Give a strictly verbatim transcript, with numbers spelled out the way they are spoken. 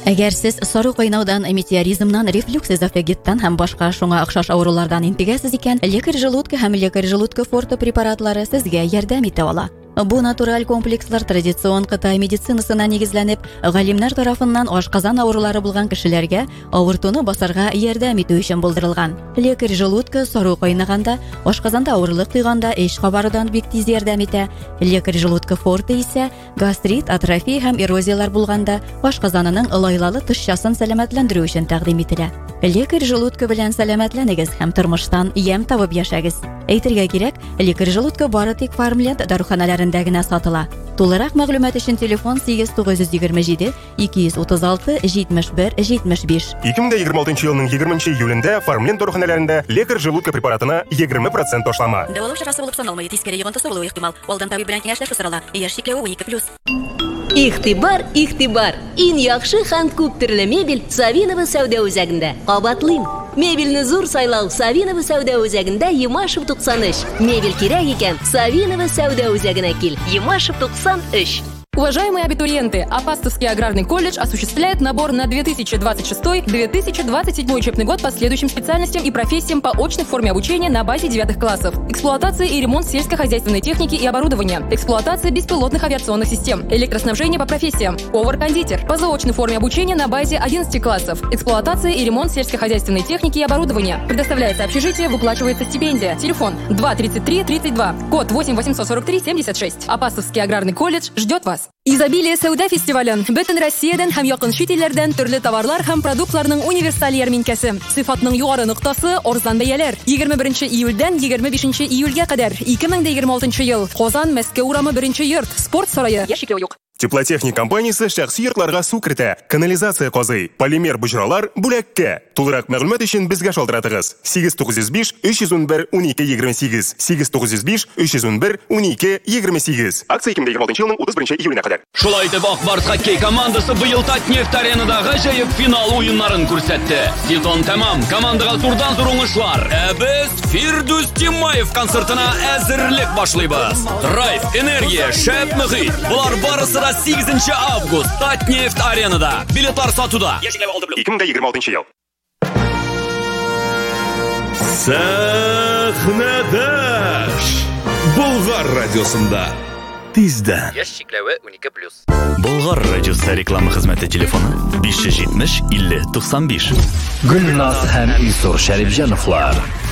Әгәр сез сары кайнаудан, метеоризмнан, рефлюкс эзофагиттан һәм башка шуңа охшаш авырулардан интегәсез икән, лекарь желудка һәм лекарь желудка форте препаратлары сезгә ярдәм итә ала. Бу натураль комплекслар традицион Кытай медицинасына нигезләнеп, галимнәр тарафыннан ашказан авырулары булган кешеләргә авыртуны басарга ярдәм итү өчен булдырылган. Лекарь желудка сары кайнаганда, ашказанда авырлык тойганда эш кабарыдан бик тиз ярдәм итә. Лекарь желудка форте исә гастрит, атрофия һәм эрозиялар булганда ашказанының лайлалы тышчасын сәламәтләндерү өчен тәкъдим ителә. Лекарь желудка белән сәламәтләнегез һәм тормыштан ям табып яшәгез. Әйтергә кирәк, лекарь желудка бары тик Фармленд даруханаларында гына сатыла. Тулырак мәгълүмат өчен телефон сигез тугыз йөз егерме җиде ике йөз утыз алты җитмеш бер җитмеш биш. ике мең егерме алтынчы елның егерменче июлендә Фармленд даруханаларында лекарь желудка препаратына егерме процент ташлама. Дәвалау чарасы булып саналмый, тискәре йогынтысы булуы ихтимал. Алдан табиб белән киңәшләшү сорала. Яшь чикләве унике плюс. Игътибар, игътибар. Иң яхшы һәм күп төрле мебель Савинова сәүдә үзәгендә. Кабатлыйм. Мебельне зур сайлау Савинова сәүдә үзәгендә Ямашев туксан өч. Мебель кирәк икән Савинова сәүдә үзәгенә кил. Ямашев туксан өч. Уважаемые абитуриенты, Апастовский аграрный колледж осуществляет набор на две тысячи двадцать шестой — две тысячи двадцать седьмой учебный год по следующим специальностям и профессиям по очной форме обучения на базе девятых классов. Эксплуатация и ремонт сельскохозяйственной техники и оборудования. Эксплуатация беспилотных авиационных систем. Электроснабжение по профессиям. Повар-кондитер. По заочной форме обучения на базе одиннадцати классов. Эксплуатация и ремонт сельскохозяйственной техники и оборудования. Предоставляется общежитие, выплачивается стипендия. Телефон два тридцать три тридцать два. Код восемь восемьсот сорок три семьдесят шесть. Апастовский аграрный колледж ждет вас. Изобилие сәүдә фестивален. Бөтен Россиядән һәм якын чит илләрдән төрле товарлар һәм продуктларның универсаль ярминкәсе. Сыйфатның югары ноктасы арзан бәяләр. егерме беренче июльдән егерме бишенче июльгә кадәр. ике мең егерме алтынчы ел. Казан, Мәскәү урамы беренче йорт. Спорт сарае. Яшикләү юк. Теплотехник компаниясе шәхси йортларга су кертә, канализация казый, полимер боҗралар бүләккә. Тулырак мәгълүмат өчен безгә шалтыратыгыз. сигез тугыз йөз биш өч йөз унбер унике егерме сигез. сигез тугыз йөз биш өч йөз унбер унике егерме сигез. Акция ике мең егерме алтынчы елның утыз беренче июленә кадәр. Шулай итеп, Акбарс хоккей командасы быел Татнефть аренада гаҗәеп финал уеннарын күрсәтте. Сезон тәмам, командага турдан-тур уңышлар. Ә без Фирдус Тимаев концертына әзерлек башлыйбыз. Драйв, энергия, шәп мөхит. Булар барысы сигезенче август Татнефть аренада. Билетлар сатуда. ике мең егерме алтынчы ел. Сәхнәдәш Болгар радиосында тиздән. Яшь чикләве унике плюс. Болгар радиосы реклама хезмәте телефоны биш йөз җитмеш илле туксан биш. Гөлназ һәм Исур Шәрифҗановлар.